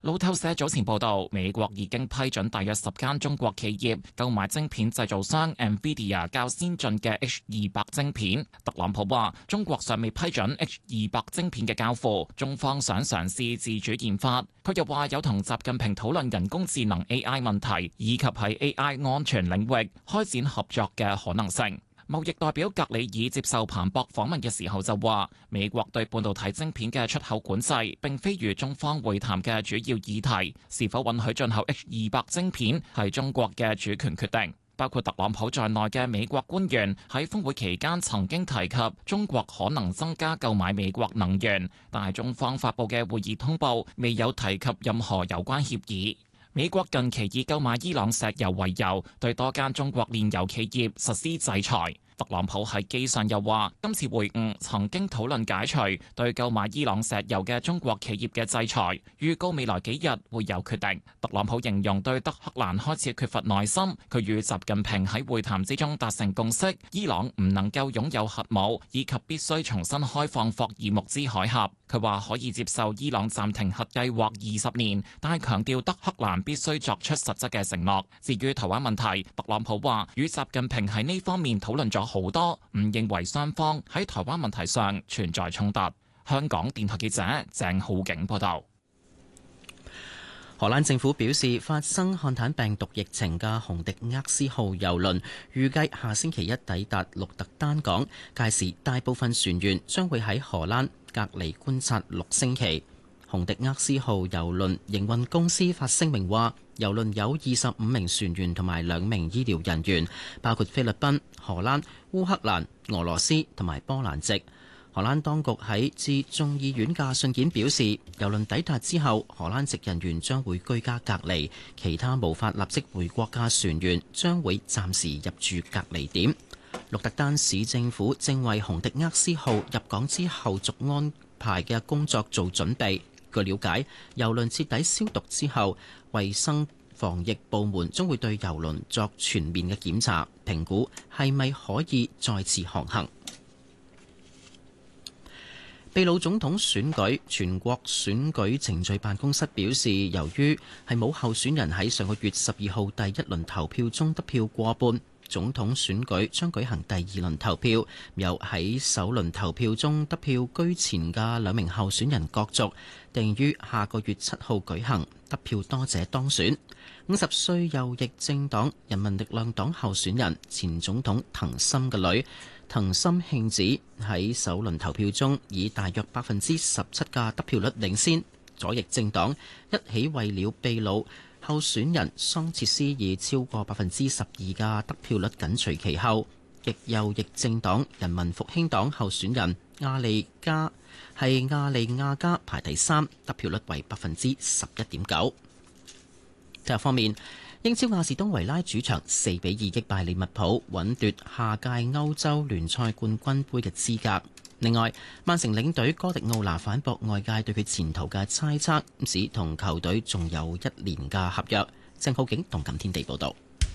路透社早前報道，美國已經批准大約10間中國企業購買晶片製造商 NVIDIA 較先進嘅 H200晶片。特朗普話：中國尚未批准 H200晶片嘅交付，中方想嘗試自主研發。佢又話有同習近平討論人工智能 AI 問題，以及喺 AI 安全領域開展合作嘅可能性。貿易代表格里爾接受彭博訪問嘅時候就話，美國對半導體晶片嘅出口管制並非與中方會談嘅主要議題，是否允許進口 H200晶片係中國嘅主權決定。包括特朗普在內嘅美國官員喺峰會期間曾經提及中國可能增加購買美國能源，但係中方發佈嘅會議通報未有提及任何有關協議。美國近期以購買伊朗石油為由，對多間中國煉油企業實施制裁。特朗普喺機上又話，今次會晤曾經討論解除對購買伊朗石油嘅中國企業嘅制裁，預告未來幾日會有決定。特朗普形容對德黑蘭開始缺乏耐心，佢與習近平喺會談之中達成共識，伊朗唔能夠擁有核武，以及必須重新開放霍爾木茲海峽。佢話可以接受伊朗暫停核計劃20年，但係強調德黑蘭必須作出實質嘅承諾。至於台灣問題，特朗普話與習近平喺呢方面討論咗好多，唔認為雙方喺台灣問題上存在衝突。香港電台記者鄭浩景報道。 荷蘭政府表示，發生漢坦病毒疫情嘅洪迪厄斯號郵輪預計下星期一抵達鹿特丹港，屆時大部分船員將會喺荷蘭隔離觀察6星期。洪迪厄斯號郵輪營運公司發聲明話，郵輪有25名船員同埋2名醫療人員，包括菲律賓、荷蘭、烏克蘭、俄羅斯同埋波蘭籍。荷蘭當局喺致眾議院嘅信件表示，郵輪抵達之後，荷蘭籍人員將會居家隔離，其他無法立即回國嘅船員將會暫時入住隔離點。鹿特丹市政府正為洪迪厄斯號入港之後續安排嘅工作做準備。據了解，郵輪徹底消毒之後，衛生防疫部門將會對郵輪作全面嘅檢查，評估係咪可以再次航行。秘魯總統選舉，全國選舉程序辦公室表示，由於係冇候選人喺上個月12號第一輪投票中得票過半，總統選舉將舉行第2輪投票，由喺首輪投票中得票居前嘅2名候選人角逐，定於下個月7號舉行，得票多者當選。50歲右翼政黨人民力量黨候選人前總統藤森嘅女藤森慶子喺首輪投票中以大約17%嘅得票率領先，左翼政黨一起為了秘魯候選人桑切斯以超過12%嘅得票率緊隨其後，極右翼政黨人民復興黨候選人亞利亞加排第3，得票率為11.9%。體育方面，英超亞士東維拉主場4-2擊敗利物浦，穩奪下屆歐洲聯賽冠軍杯嘅資格。另外，曼城領隊哥迪奧拿反駁外界對佢前途嘅猜測，指同球隊仲有1年嘅合約。鄭浩景動感天地報道。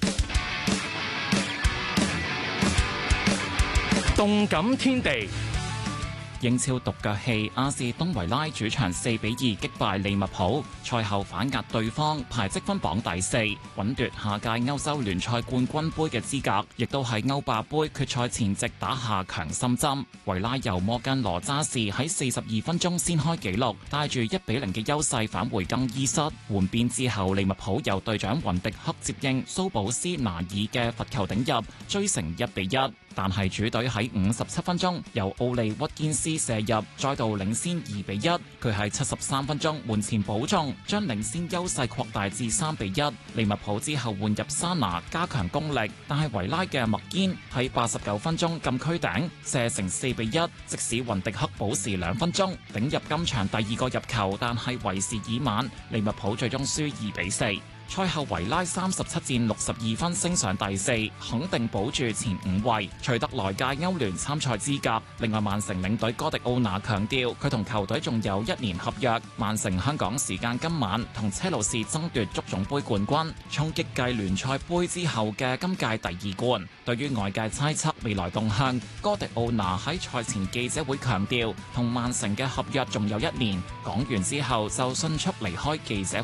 動感天地。 英超獨腳戲，亞士東維拉主場4-2擊敗利物浦，賽後反壓對方，排積分榜第4，穩奪下屆歐洲聯賽冠軍杯嘅資格，亦都喺歐霸杯決賽前夕打下強心針。維拉由摩根羅渣士喺42分鐘先開紀錄，帶住1-0嘅優勢返回更衣室。換邊之後，利物浦由隊長雲迪克接應蘇保斯拿爾嘅罰球頂入，追成1-1。但係主隊喺57分鐘由奧利屈堅斯射入，再度領先2-1。佢喺73分鐘門前補中，將領先優勢擴大至3-1。利物浦之後換入沙拿加強攻力，但係維拉嘅麥堅喺89分鐘禁區頂射成4-1。即使雲迪克補時2分鐘頂入今場第2個入球，但係為時已晚，利物浦最終輸2-4。 賽後維拉37戰62分，升上第四，肯定保住前5位，取得來屆歐聯參賽資格。另外，曼城領隊哥迪奧拿強調，佢同球隊仲有1年合約。曼城香港時間今晚同車路士爭奪足總杯冠軍，衝擊繼聯賽杯之後嘅今屆第2冠。對於外界猜測未來動向，哥迪奧拿喺賽前記者會強調，同曼城嘅合約仲有1年。講完之後就迅速離開記者